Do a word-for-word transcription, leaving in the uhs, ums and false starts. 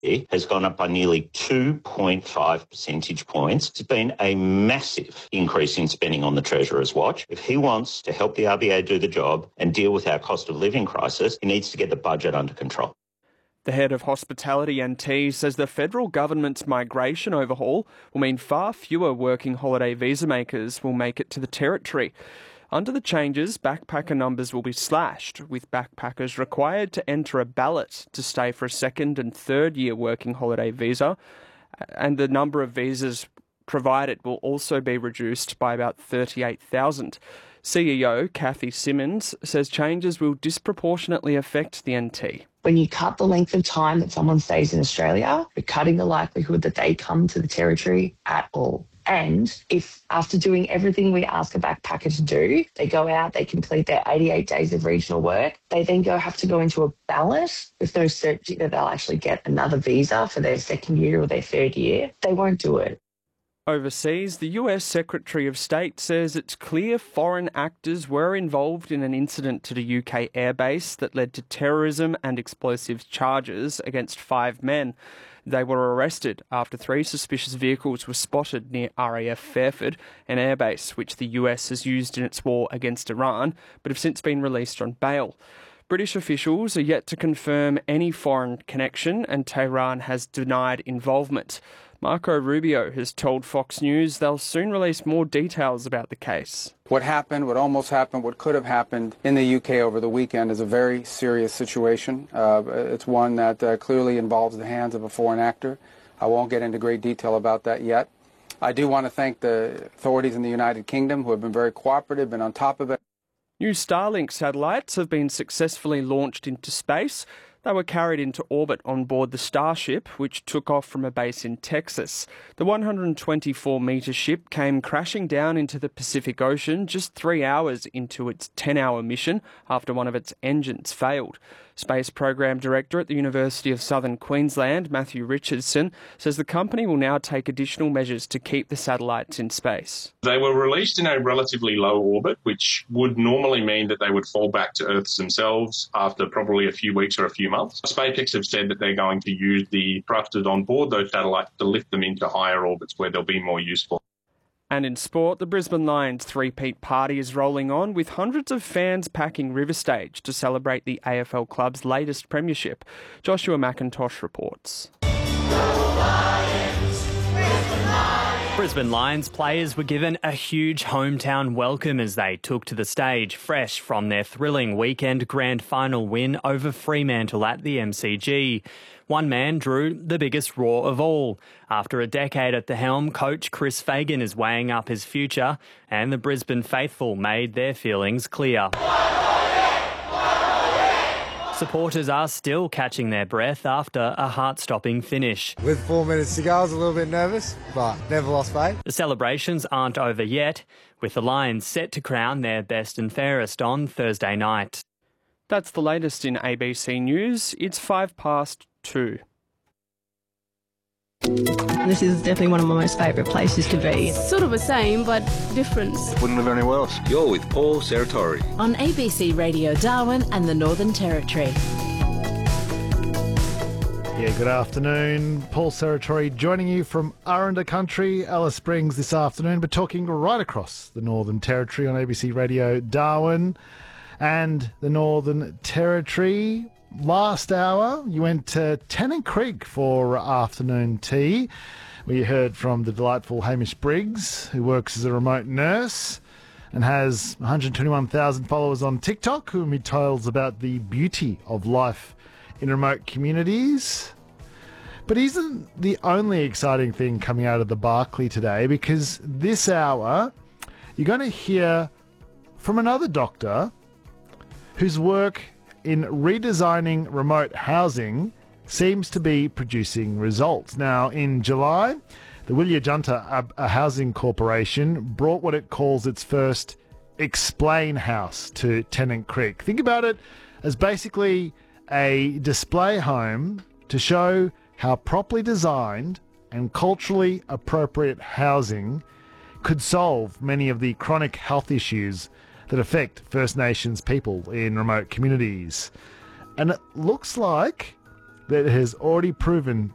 has gone up by nearly two point five percentage points. It's been a massive increase in spending on the Treasurer's watch. If he wants to help the R B A do the job and deal with our cost of living crisis, he needs to get the budget under control. The head of Hospitality N T says the federal government's migration overhaul will mean far fewer working holiday visa makers will make it to the Territory. Under the changes, backpacker numbers will be slashed, with backpackers required to enter a ballot to stay for a second and third year working holiday visa, and the number of visas provided will also be reduced by about thirty-eight thousand. C E O Kathy Simmons says changes will disproportionately affect the N T. When you cut the length of time that someone stays in Australia, you're cutting the likelihood that they come to the Territory at all. And if after doing everything we ask a backpacker to do, they go out, they complete their eighty-eight days of regional work, they then go have to go into a ballot with no certainty that they'll actually get another visa for their second year or their third year, they won't do it. Overseas, the U S Secretary of State says it's clear foreign actors were involved in an incident at a U K airbase that led to terrorism and explosives charges against five men. They were arrested after three suspicious vehicles were spotted near R A F Fairford, an airbase which the U S has used in its war against Iran, but have since been released on bail. British officials are yet to confirm any foreign connection, and Tehran has denied involvement. Marco Rubio has told Fox News they'll soon release more details about the case. What happened, what almost happened, what could have happened in the U K over the weekend is a very serious situation. Uh, it's one that uh, clearly involves the hands of a foreign actor. I won't get into great detail about that yet. I do want to thank the authorities in the United Kingdom who have been very cooperative, been on top of it. New Starlink satellites have been successfully launched into space. They were carried into orbit on board the Starship, which took off from a base in Texas. The one hundred twenty-four metre ship came crashing down into the Pacific Ocean just three hours into its ten-hour mission after one of its engines failed. Space Program Director at the University of Southern Queensland, Matthew Richardson, says the company will now take additional measures to keep the satellites in space. They were released in a relatively low orbit, which would normally mean that they would fall back to Earth themselves after probably a few weeks or a few months. SpaceX have said that they're going to use the thrusters on board those satellites to lift them into higher orbits where they'll be more useful. And in sport, the Brisbane Lions three-peat party is rolling on, with hundreds of fans packing River Stage to celebrate the A F L club's latest premiership. Joshua McIntosh reports. Brisbane Lions players were given a huge hometown welcome as they took to the stage, fresh from their thrilling weekend grand final win over Fremantle at the M C G. One man drew the biggest roar of all. After a decade at the helm, coach Chris Fagan is weighing up his future, and the Brisbane faithful made their feelings clear. Supporters are still catching their breath after a heart-stopping finish. With four minutes to go, I was a little bit nervous, but never lost faith. The celebrations aren't over yet, with the Lions set to crown their best and fairest on Thursday night. That's the latest in A B C News. It's five past two. This is definitely one of my most favourite places to be. It's sort of the same, but different. Wouldn't live anywhere else. You're with Paul Serratori on A B C Radio Darwin and the Northern Territory. Yeah, good afternoon. Paul Serratori joining you from Aranda Country, Alice Springs this afternoon, but talking right across the Northern Territory on A B C Radio Darwin and the Northern Territory. Last hour, you went to Tennant Creek for afternoon tea. We heard from the delightful Hamish Briggs, who works as a remote nurse and has one hundred twenty-one thousand followers on TikTok, whom he tells about the beauty of life in remote communities. But he isn't the only exciting thing coming out of the Barclay today, because this hour, you're going to hear from another doctor whose work in redesigning remote housing seems to be producing results. Now, in July, the Willia Junta a Housing Corporation brought what it calls its first Explain House to Tennant Creek. Think about it as basically a display home to show how properly designed and culturally appropriate housing could solve many of the chronic health issues that affect First Nations people in remote communities. And it looks like that it has already proven